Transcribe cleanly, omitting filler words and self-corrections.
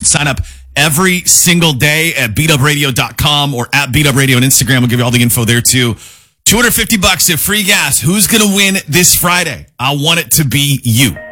sign up every single day at beatupradio.com or at beatupradio on Instagram. We'll give you all the info there too. $250 at free gas. Who's going to win this Friday? I want it to be you.